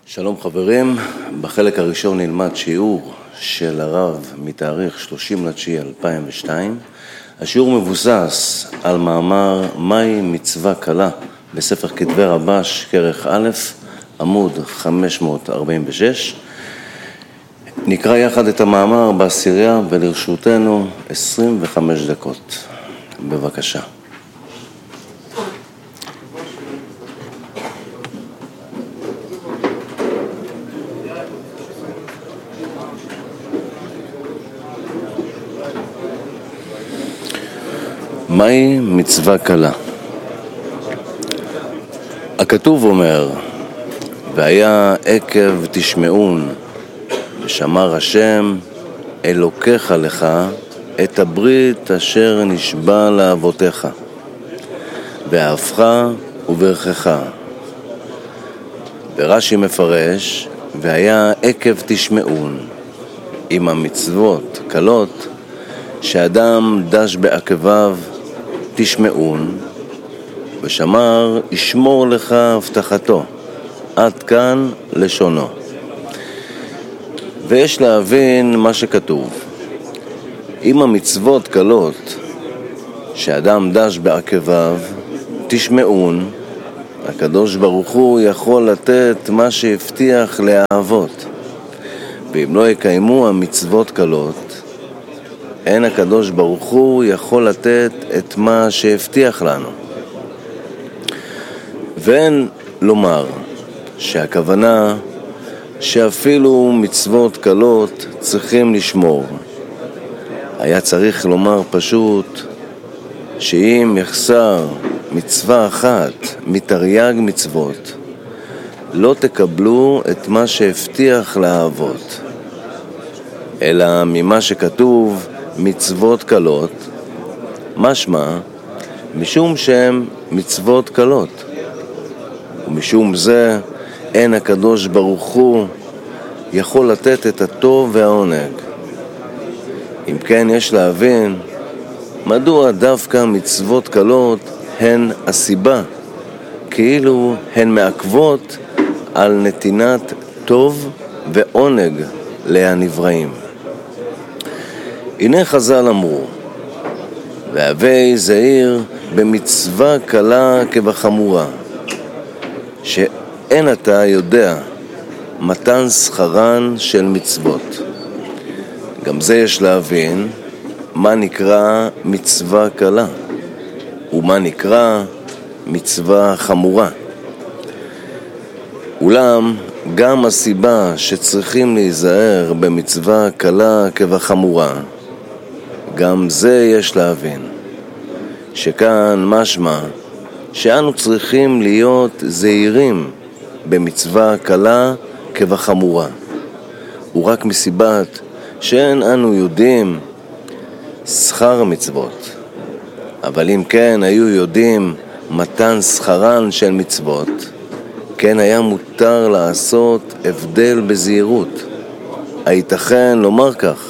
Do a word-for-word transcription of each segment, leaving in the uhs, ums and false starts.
שלום חברים, בחלק הראשון נלמד שיעור של הרב מתאריך שלושים לספטמבר אלפיים ושתיים. השיעור מבוסס על מאמר מהי מצווה קלה בספר כתבי רבש כרך א', עמוד חמש מאות ארבעים ושש. נקרא יחד את המאמר בעשירייה ולרשותנו עשרים וחמש דקות. בבקשה. מהי מצווה קלה? הכתוב אומר, והיה עקב תשמעון, ושמר השם אלוקיך לך את הברית אשר נשבע לאבותיך, ואהבך וברכך. ורש"י מפרש, והיה עקב תשמעון, עם המצוות קלות, שאדם דש בעקביו תשמעון, ושמר ישמור לך הבטחתו. עד כאן לשונו. ויש להבין מה שכתוב. אם המצוות קלות, שאדם דש בעקביו תשמעון, הקדוש ברוך הוא יכול לתת מה שהבטיח לאהבות. ואם לא יקיימו המצוות קלות, אין הקדוש ברוך הוא יכול לתת את מה שהבטיח לנו. ואין לומר שהכוונה שאפילו מצוות קלות צריכים לשמור. היה צריך לומר פשוט שאם יחסר מצווה אחת מתרי"ג מצוות, לא תקבלו את מה שהבטיח לאהבות. אלא ממה שכתוב מצוות קלות, משמע משום שהם מצוות קלות, ומשום זה אין הקדוש ברוך הוא יכול לתת את הטוב והעונג. אם כן, יש להבין מדוע דווקא מצוות קלות הן הסיבה, כאילו הן מעכבות על נתינת טוב ועונג להנבראים. הנה חז"ל אמרו, והווי זהיר במצווה קלה כבחמורה, שאין אתה יודע מתן שכרן של מצוות. גם זה יש להבין מה נקרא מצווה קלה ומה נקרא מצווה חמורה. אולם גם הסיבה שצריכים להיזהר במצווה קלה כבחמורה, גם זה יש להבין, שכאן משמע שאנו צריכים להיות זהירים במצווה קלה כבחמורה, ורק מסיבת שאין אנו יודעים שכר המצוות. אבל אם כן היו יודעים מתן שכרן של מצוות, כן היה מותר לעשות הבדל בזהירות. הייתכן לומר כך.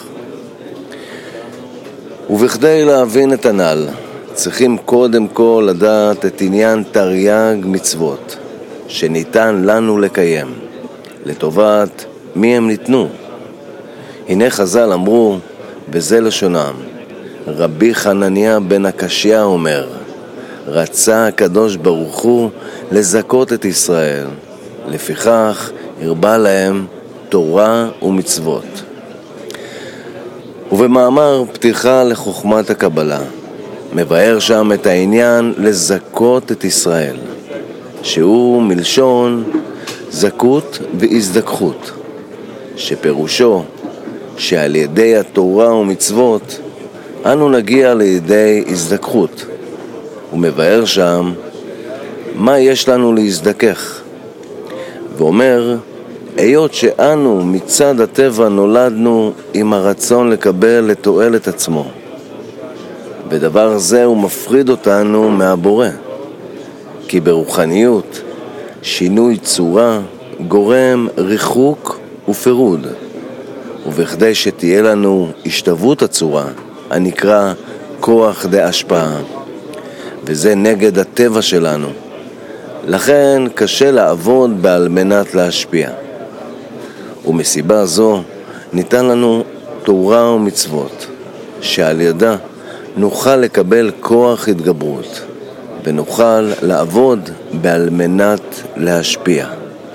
ובכדי להבין את הנ"ל, צריכים קודם כל לדעת את עניין תרי"ג מצוות, שניתן לנו לקיים, לטובת מי הם ניתנו. הנה חז"ל אמרו, וזה לשונם, רבי חנניה בן הקשיא אומר, רצה הקדוש ברוך הוא לזכות את ישראל, לפיכך הרבה להם תורה ומצוות. ובמאמר פתיחה לחוכמת הקבלה מבאר שם את העניין לזכות את ישראל, שהוא מלשון זכות והזדכות, שפירושו שעל ידי התורה ומצוות אנו נגיע לידי הזדכות. הוא מבאר שם מה יש לנו להזדכך, ואומר, היות שאנו מצד הטבע נולדנו עם הרצון לקבל לתועלת עצמו, ודבר זה הוא מפריד אותנו מהבורא, כי ברוחניות שינוי צורה גורם ריחוק ופירוד, ובכדי שתהיה לנו השתוות הצורה הנקרא כוח דהשפעה, וזה נגד הטבע שלנו, לכן קשה לעבוד בעל מנת להשפיע. ומסיבה זו ניתן לנו תורה ומצוות, שעל ידה נוכל לקבל כוח התגברות, ונוכל לעבוד בעל מנת להשפיע.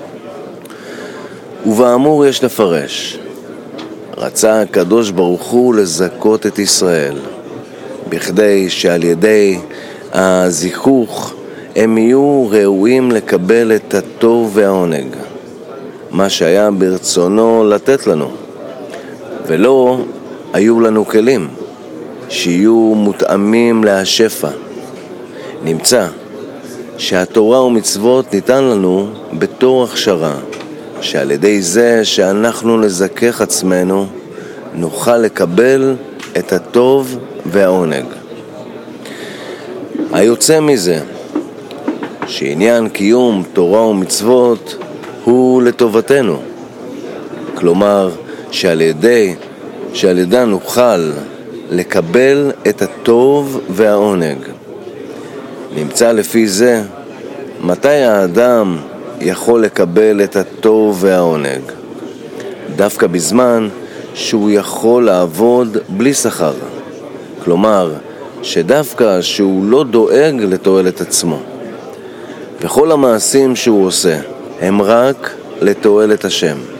ובאמור יש לפרש, רצה הקדוש ברוך הוא לזכות את ישראל, בכדי שעל ידי הזיכוך הם יהיו ראויים לקבל את הטוב והעונג, מה שהיה ברצונו לתת לנו, ולא היו לנו כלים שיהיו מותאמים להשפע. נמצא שהתורה ומצוות ניתן לנו בתור הכשרה, שעל ידי זה שאנחנו נזכך עצמנו נוכל לקבל את הטוב והעונג. היוצא מזה שעניין קיום תורה ומצוות הוא לטובתנו, כלומר שעל ידי שעל ידה נוכל לקבל את הטוב והעונג. נמצא לפי זה מתי האדם יכול לקבל את הטוב והעונג, דווקא בזמן שהוא יכול לעבוד בלי שכר, כלומר שדווקא שהוא לא דואג לתועלת עצמו, וכל המעשים שהוא עושה הם רק לתועלת השם.